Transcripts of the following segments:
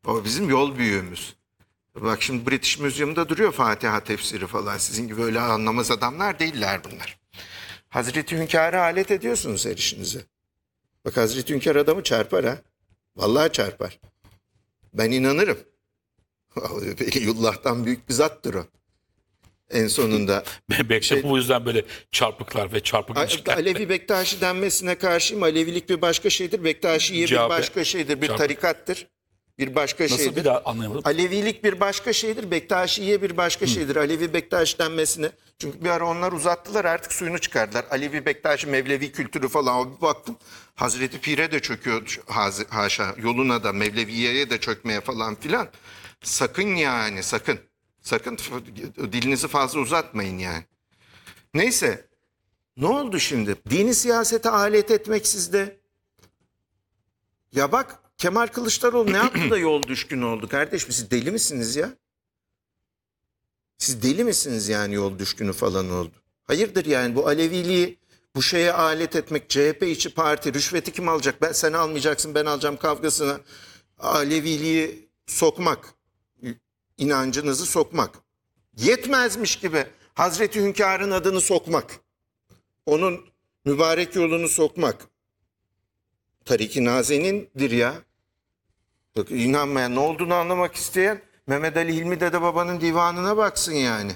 O bizim yol büyüğümüz. Bak şimdi British Museum'da duruyor Fatiha tefsiri falan. Sizin gibi öyle anlamaz adamlar değiller bunlar. Hazreti Hünkar'a alet ediyorsunuz her işinize. Bak Hazreti Hünkar adamı çarpar ha. Vallahi çarpar. Ben inanırım. Veliyullah'tan büyük bir zattır o. En sonunda. Bektaş bu yüzden böyle çarpıklar ve çarpık ilişkiler. Alevi Bektaşi denmesine karşıyım. Alevilik bir başka şeydir. Bektaşiye bir Cevap- başka şeydir. Bir Çarpık. tarikattır. Bir başka Nasıl şeydir. bir daha anlayamadım. Alevilik bir başka şeydir. Bektaşiye bir başka şeydir. Alevi Bektaş denmesine. Çünkü bir ara onlar uzattılar artık suyunu çıkardılar. Alevi Bektaşi Mevlevi kültürü falan. Bir baktım Hazreti Pir'e de çöküyor haşa. Yoluna da Mevleviye'ye de çökmeye falan filan. Sakın yani sakın. Sakın dilinizi fazla uzatmayın yani. Neyse. Ne oldu şimdi? Dini siyasete alet etmek sizde. Ya bak Kemal Kılıçdaroğlu ne yaptı da yol düşkünü oldu kardeşim? Siz deli misiniz ya? Siz deli misiniz yani yol düşkünü falan oldu? Hayırdır yani bu Aleviliği bu şeye alet etmek, CHP içi parti, rüşveti kim alacak? Sen almayacaksın ben alacağım kavgasına. Aleviliği sokmak, inancınızı sokmak. Yetmezmiş gibi Hazreti Hünkar'ın adını sokmak. Onun mübarek yolunu sokmak. Tarik-i Nazen'indir ya. Bak, inanmayan, ne olduğunu anlamak isteyen Mehmet Ali Hilmi Dedebabanın divanına baksın yani.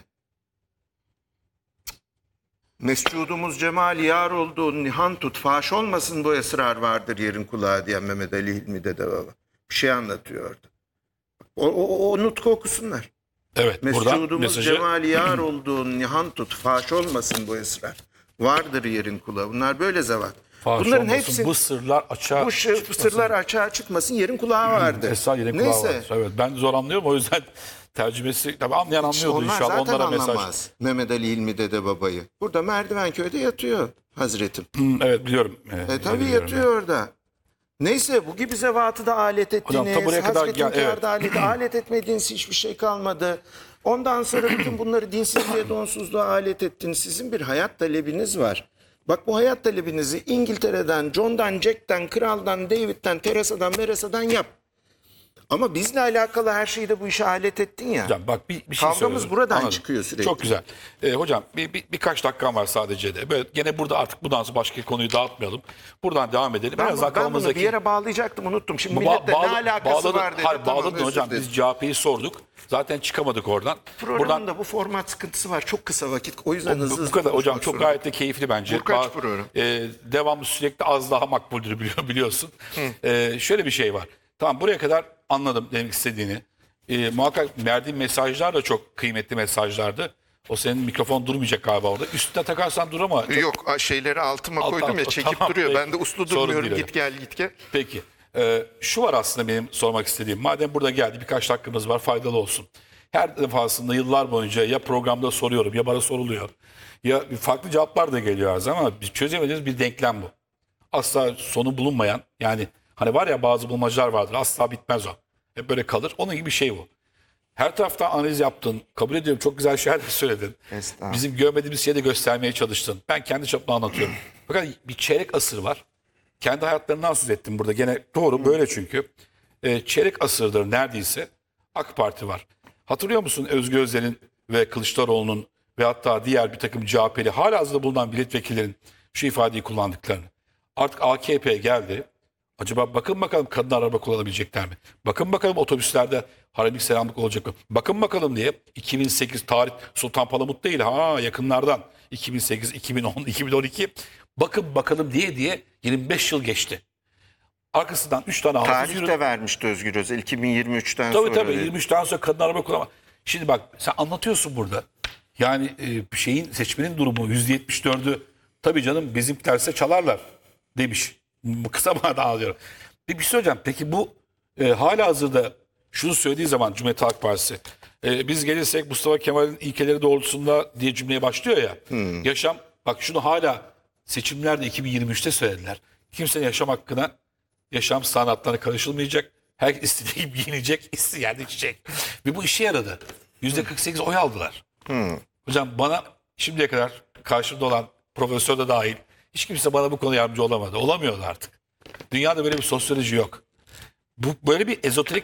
Mescudumuz cemal yar oldu, nihan tut, faş olmasın bu esrar vardır yerin kulağı diyen Mehmet Ali Hilmi Dedebaba. Bir şey anlatıyor orada. O nutku okusunlar. Evet, buradan Mescudumuz mesajı cemal yar oldu, nihan tut, faş olmasın bu esrar. Vardır yerin kulağı. Bunlar böyle zevat. fahiş Bunların olmasın, hepsi bu sırlar açığa bu sırlar açığa çıkmasın yerin kulağı vardır. Esas yerin kulağı var. Evet, ben zor anlıyorum o yüzden tercümesi tabii anlayan anlıyordu Onlar inşallah zaten onlara mesaj. anlamaz Mehmet Ali Hilmi Dedebabayı. Burada Merdivenköy'de yatıyor Hazretim. Evet biliyorum. Tabii biliyorum yatıyor orada. Neyse bu gibi zevatı da alet Hocam, ettiniz. ta buraya kadar Hazreti Hünkar'da evet. alet etmediğiniz hiçbir şey kalmadı. Ondan sonra bütün bunları dinsizliğe, donsuzluğa alet ettiniz. Sizin bir hayat talebiniz var. Bak bu hayat talebinizi İngiltere'den, John'dan, Jack'ten, Kral'dan, David'den, Teresa'dan, Meresa'dan yap. Ama bizle alakalı her şeyi de bu işe alet ettin ya. Hocam bak bir şey Kavgamız söylüyorum. buradan Anladım. çıkıyor sürekli. Çok güzel. Hocam birkaç dakikam var sadece de. Böyle gene burada artık bundan sonra başka konuyu dağıtmayalım. Buradan devam edelim. Ben bunu bir yere bağlayacaktım unuttum. Şimdi milletle ne alakası var dedi. Hayır Tamam, bağladın özür hocam. dilerim. Biz CHP'yi sorduk. Zaten çıkamadık oradan. Programın da bu format sıkıntısı var. Çok kısa vakit. O yüzden hızlı Bu kadar hocam konuşmak çok zorunda. gayet de keyifli bence. Bu kaç program? Devamlı sürekli az daha makbuldür biliyorsun. Şöyle bir şey var. Tamam buraya kadar anladım demek istediğini. Muhakkak verdiğin mesajlar da çok kıymetli mesajlardı. O senin mikrofon durmayacak galiba orada. Üstüne takarsan dur ama. Yok şeyleri altıma koydum ya çekip tamam, duruyor. peki. Ben de uslu Sorun durmuyorum. değil, Git gel git gel. Peki. Şu var aslında benim sormak istediğim. Madem burada geldi birkaç dakikamız var faydalı olsun. Her defasında yıllar boyunca ya programda soruyorum ya bana soruluyor. Ya farklı cevaplar da geliyor her zaman ama biz çözemediğimiz bir denklem bu. Asla sonu bulunmayan yani hani var ya bazı bulmacalar vardır asla bitmez o. Hep böyle kalır. Onun gibi bir şey bu. Her taraftan analiz yaptın. Kabul ediyorum çok güzel şeyler de söyledin. Estağfurullah. Bizim görmediğimiz şeyi de göstermeye çalıştın. Ben kendi çapımda anlatıyorum. Fakat bir çeyrek asır var. Kendi hayatlarından söz ettim burada. Gene doğru böyle çünkü. Çeyrek asırdır neredeyse AK Parti var. Hatırlıyor musun Özgür Özel'in ve Kılıçdaroğlu'nun ve hatta diğer bir takım CHP'li halihazırda bulunan milletvekillerin şu ifadeyi kullandıklarını. Artık AKP geldi. Acaba bakın bakalım kadın araba kullanabilecekler mi? Bakın bakalım otobüslerde haremlik selamlık olacak mı? Bakın bakalım diye 2008 tarih Sultan Palamut değil ha yakınlardan 2008, 2010, 2012 bakın bakalım diye 25 yıl geçti. Arkasından 3 tane hafız Tarih yürüdü. de vermişti Özgür Özel 2023'ten sonra. Tabii 23'ten sonra kadın araba kullanma. Şimdi bak sen anlatıyorsun burada. Yani seçmenin durumu %74'ü tabii canım bizimkilerse çalarlar demiş. Bu kısa manada alıyorum. Bir şey söyleyeceğim. Peki bu hala hazırda şunu söylediği zaman Cumhuriyet Halk Partisi biz gelirsek Mustafa Kemal'in ilkeleri doğrultusunda diye cümleye başlıyor ya. Yaşam bak şunu hala seçimlerde 2023'te söylediler. Kimsenin yaşam hakkına yaşam sanatlarına karışılmayacak. Herkes istediği gibi giyinecek, istediği yerde içecek. Ve bu işe yaradı. %48 oy aldılar. Hocam bana şimdiye kadar karşımda olan profesör de dahil hiç kimse bana bu konuda yardımcı olamadı. Olamıyordu artık. Dünyada böyle bir sosyoloji yok. Bu böyle bir ezoterik